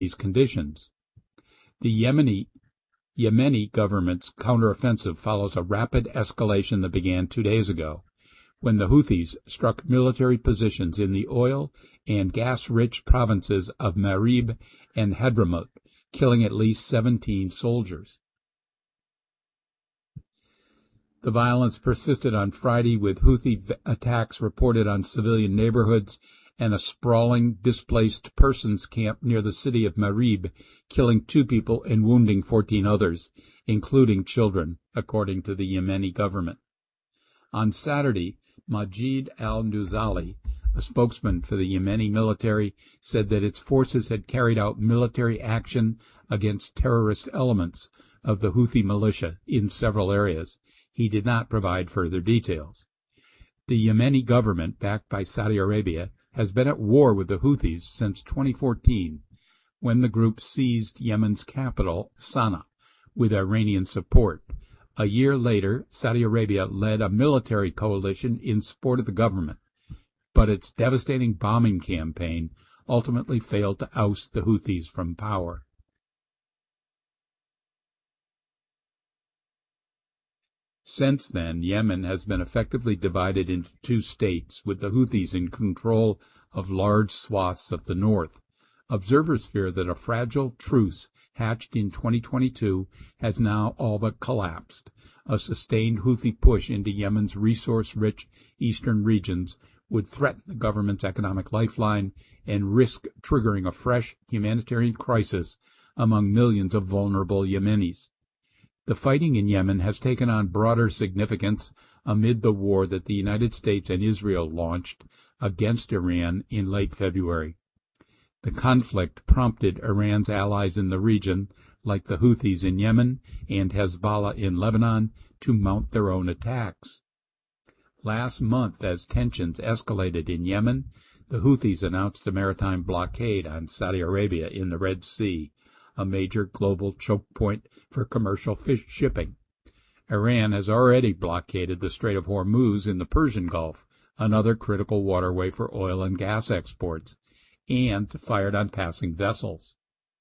these conditions. The Yemeni government's counteroffensive follows a rapid escalation that began 2 days ago, when the Houthis struck military positions in the oil and gas-rich provinces of Marib and Hadramaut, killing at least 17 soldiers. The violence persisted on Friday, with Houthi attacks reported on civilian neighborhoods and a sprawling displaced persons camp near the city of Marib, killing 2 people and wounding 14 others, including children, according to the Yemeni government. On Saturday, Majid al-Nuzali, a spokesman for the Yemeni military, said that its forces had carried out military action against terrorist elements of the Houthi militia in several areas. He did not provide further details. The Yemeni government, backed by Saudi Arabia, has been at war with the Houthis since 2014, when the group seized Yemen's capital, Sana'a, with Iranian support. A year later, Saudi Arabia led a military coalition in support of the government, but its devastating bombing campaign ultimately failed to oust the Houthis from power. Since then, Yemen has been effectively divided into 2 states, with the Houthis in control of large swaths of the north. Observers fear that a fragile truce hatched in 2022 has now all but collapsed. A sustained Houthi push into Yemen's resource-rich eastern regions would threaten the government's economic lifeline and risk triggering a fresh humanitarian crisis among millions of vulnerable Yemenis. The fighting in Yemen has taken on broader significance amid the war that the United States and Israel launched against Iran in late February. The conflict prompted Iran's allies in the region, like the Houthis in Yemen and Hezbollah in Lebanon, to mount their own attacks. Last month, as tensions escalated in Yemen, the Houthis announced a maritime blockade on Saudi Arabia in the Red Sea, a major global choke point for commercial fish shipping. Iran has already blockaded the Strait of Hormuz in the Persian Gulf, another critical waterway for oil and gas exports, and fired on passing vessels.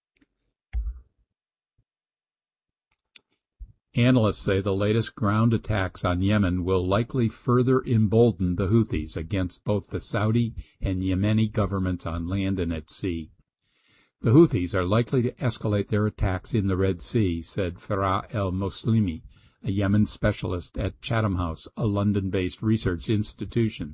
Analysts say the latest ground attacks on Yemen will likely further embolden the Houthis against both the Saudi and Yemeni governments on land and at sea. The Houthis are likely to escalate their attacks in the Red Sea, said Farah el-Moslimi, a Yemen specialist at Chatham House, a London-based research institution.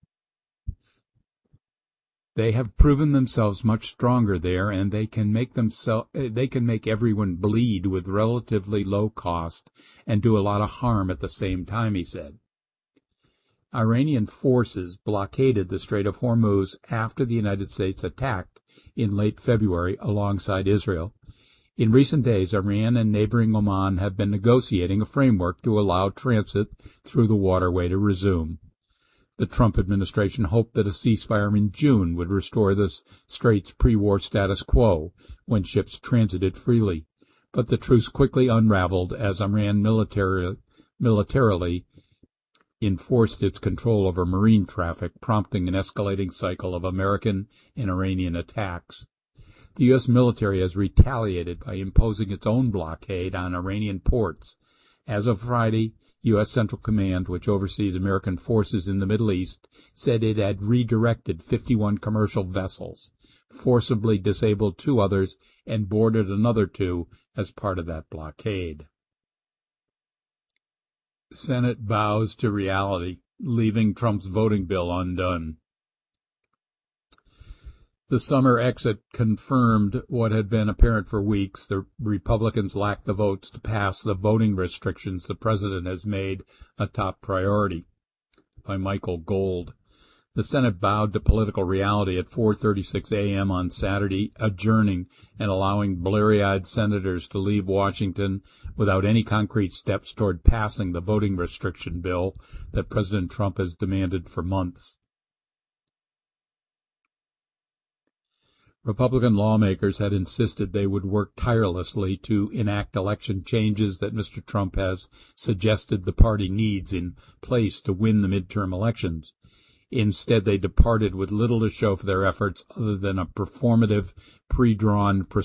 They have proven themselves much stronger there, and they can make everyone bleed with relatively low cost and do a lot of harm at the same time, he said. Iranian forces blockaded the Strait of Hormuz after the United States attacked in late February alongside Israel. In recent days, Iran and neighboring Oman have been negotiating a framework to allow transit through the waterway to resume. The Trump administration hoped that a ceasefire in June would restore the strait's pre-war status quo when ships transited freely, but the truce quickly unraveled as Iran militarily enforced its control over marine traffic, prompting an escalating cycle of American and Iranian attacks. The U.S. military has retaliated by imposing its own blockade on Iranian ports. As of Friday, U.S. Central Command, which oversees American forces in the Middle East, said it had redirected 51 commercial vessels, forcibly disabled 2 others, and boarded another 2 as part of that blockade. Senate bows to reality, leaving Trump's voting bill undone. The summer exit confirmed what had been apparent for weeks. The Republicans lacked the votes to pass the voting restrictions the president has made a top priority. By Michael Gold. The Senate bowed to political reality at 4:36 a.m. on Saturday, adjourning and allowing bleary-eyed senators to leave Washington without any concrete steps toward passing the voting restriction bill that President Trump has demanded for months. Republican lawmakers had insisted they would work tirelessly to enact election changes that Mr. Trump has suggested the party needs in place to win the midterm elections. Instead, they departed with little to show for their efforts other than a performative, pre-drawn